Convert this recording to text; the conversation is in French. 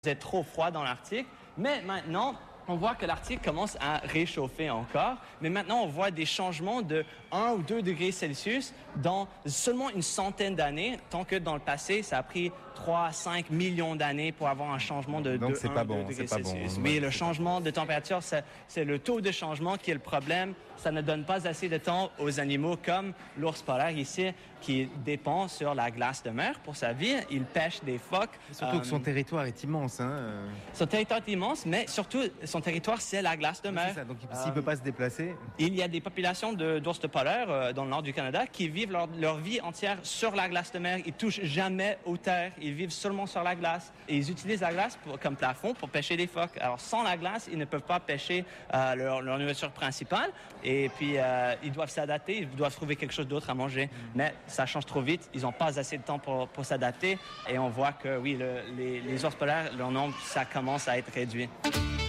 faisait trop froid dans l'Arctique, mais maintenant, on voit que l'Arctique commence à réchauffer encore, mais maintenant on voit des changements de 1 ou 2 degrés Celsius dans seulement une centaine d'années, tant que dans le passé, ça a pris 3 à 5 millions d'années pour avoir un changement de 1 ou 2 degrés Celsius. Oui, le changement de température, c'est le taux de changement qui est le problème. Ça ne donne pas assez de temps aux animaux comme l'ours polaire ici, qui dépend sur la glace de mer pour sa vie. Il pêche des phoques. Surtout que son territoire est immense. Son territoire est immense, mais surtout, son territoire, c'est la glace de mer. C'est ça, donc s'il ne peut pas se déplacer... Il y a des populations d'ours polaires dans le nord du Canada qui vivent leur vie entière sur la glace de mer. Ils touchent jamais aux terres. Ils vivent seulement sur la glace. Et ils utilisent la glace comme plafond pour pêcher des phoques. Alors, sans la glace, ils ne peuvent pas pêcher leur nourriture principale. Et puis, ils doivent s'adapter. Ils doivent trouver quelque chose d'autre à manger. Mais ça change trop vite. Ils n'ont pas assez de temps pour s'adapter. Et on voit que, oui, les ours polaires, leur nombre, ça commence à être réduit.